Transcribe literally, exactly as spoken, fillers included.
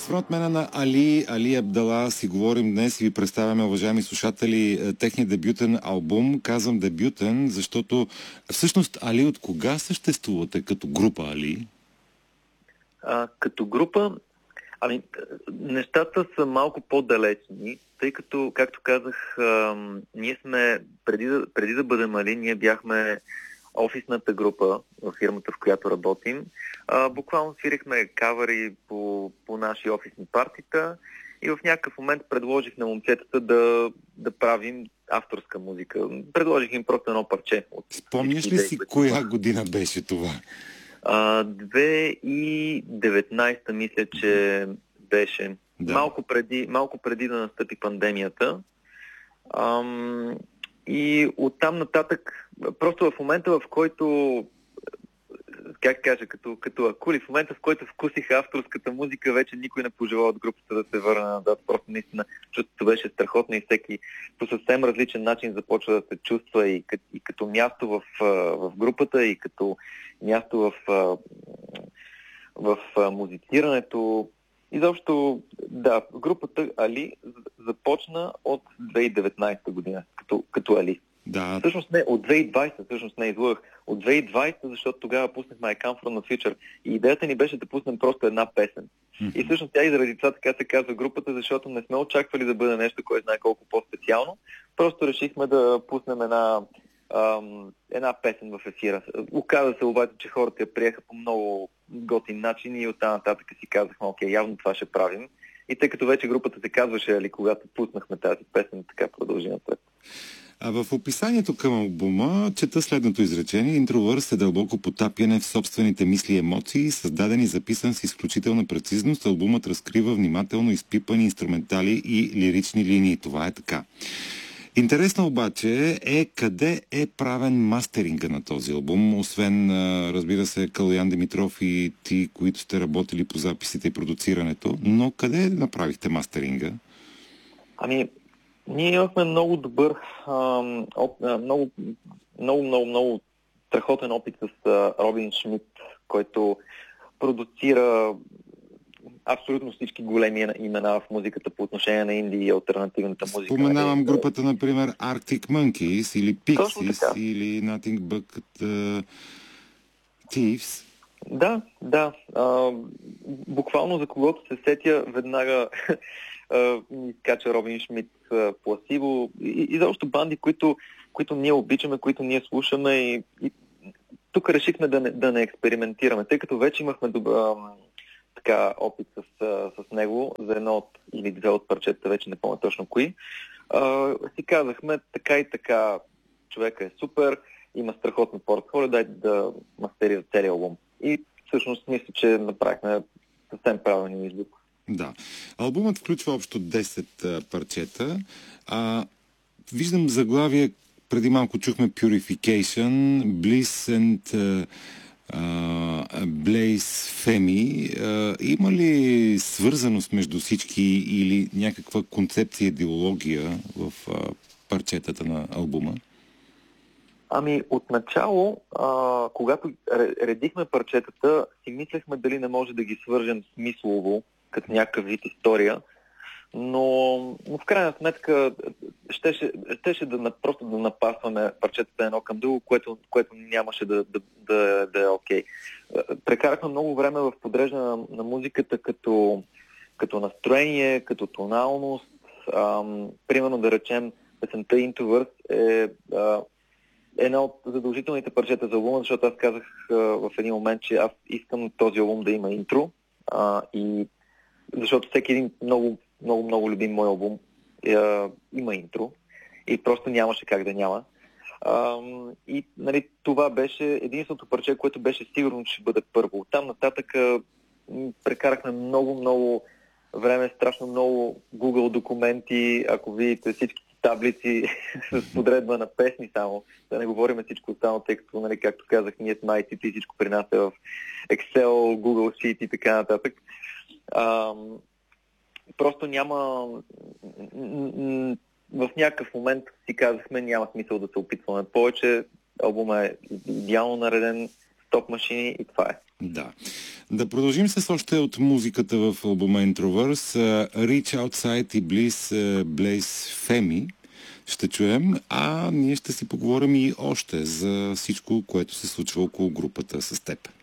С фронтмена на Али, Али Абдала си говорим днес и ви представяме, уважаеми слушатели, техния дебютен албум. Казвам дебютен, защото всъщност Али от кога съществувате като група Али? А, като група, ами, нещата са малко по-далечни, тъй като, както казах, а, ние сме, преди да, преди да бъдем Али, ние бяхме офисната група в фирмата, в която работим. А, буквално свирихме кавъри по, по наши офисни партита и в някакъв момент предложих на момчетата да, да правим авторска музика. Предложих им просто едно парче. Спомняш ли си коя година беше това? А, две хиляди и деветнадесета мисля, че беше. Да. Малко, преди, малко преди да настъпи пандемията. Ам, и оттам нататък, просто в момента, в който, как кажа, като, като акули, в момента, в който вкусих авторската музика, вече никой не пожела от групата да се върне назад. Просто наистина чувството беше страхотно и всеки по съвсем различен начин започва да се чувства и, и като място в, в групата, и като място в, в, в музицирането. Изобщо, да, групата Али започна от две хиляди и деветнадесета година, като, като Али. Да. Всъщност не, от две хиляди и двадесета, всъщност не излъгах. От две хиляди и двадесета, защото тогава пуснахме I Come From The Future и идеята ни беше да пуснем просто една песен. Mm-hmm. И всъщност тя и заради това така се казва групата, защото не сме очаквали да бъде нещо, което знае колко по-специално. Просто решихме да пуснем една, ам, една песен в ефира. Оказа се обаче, че хората я приеха по много готин начин и оттам нататък си казахме, окей, явно това ще правим. И тъй като вече групата се казваше, али, когато пуснахме тази песен, така продължи напред. А в описанието към албума чета следното изречение: интровърс е дълбоко потапяне в собствените мисли и емоции, създаден и записан с изключителна прецизност. Албумът разкрива внимателно изпипани инструментали и лирични линии. Това е така. Интересно обаче е къде е правен мастеринга на този албум, освен, разбира се, Калоян Димитров и ти, които сте работили по записите и продуцирането, но къде направихте мастеринга? Ами, ние имахме много добър, ам, оп, много, много, много, много страхотен опит с а, Робин Шмидт, който продуцира абсолютно всички големи имена в музиката по отношение на инди и алтернативната музика. Споменавам групата, например, Arctic Monkeys или Pixies или Nothing But uh, Thieves. Да, да. А, буквално за когото се сетя, веднага ми скача Робин Шмидт, Пласибо и, и заобщо банди, които, които ние обичаме, които ние слушаме и, и тук решихме да не, да не експериментираме, тъй като вече имахме добър така опит с, с него за едно от, или две от парчета, вече не помня точно кои. А, си казахме, така и така, човека е супер, има страхотно портфолио, дай да мастерира целия албум. И всъщност мисля, че направихме съвсем правилен избор. Да. Албумът включва общо десет а, парчета. А, виждам заглавие, преди малко чухме Purification, Bliss and uh, uh, Blaze Femi. Uh, има ли свързаност между всички или някаква концепция, идеология в uh, парчетата на албума? Ами, отначало, а, когато редихме парчетата, си мислехме дали не може да ги свържем смислово, като някакъв вид история, но, но в крайна сметка щеше, щеше да просто да напасваме парчетата едно към друго, което, което нямаше да, да, да, да е окей. Прекарахме много време в подреждане на, на музиката като, като настроение, като тоналност. Ам, примерно да речем, песента Introverse е а, една от задължителните парчета за албума, защото аз казах а, в един момент, че аз искам този албум да има интро а, и защото всеки един много, много, много любим мой албум е, има интро и просто нямаше как да няма. А, и нали, това беше единственото парче, което беше сигурно, че ще бъде първо. Оттам нататък прекарахме много, много време, страшно много Google документи, ако видите всички таблици с подредба на песни само, да не говорим всичко останало, тъй като, нали, както казах, ние сме ай ти ти, всичко при нас е в Excel, Google Sheet и така нататък. А, просто няма в някакъв момент си казахме, няма смисъл да се опитваме повече. Албумът е идеално нареден, стоп машини и това е. Да. Да продължим с още от музиката в албума Introverse. Reach Outside и Bliss Blaze Femi ще чуем, а ние ще си поговорим и още за всичко, което се случва около групата с теб.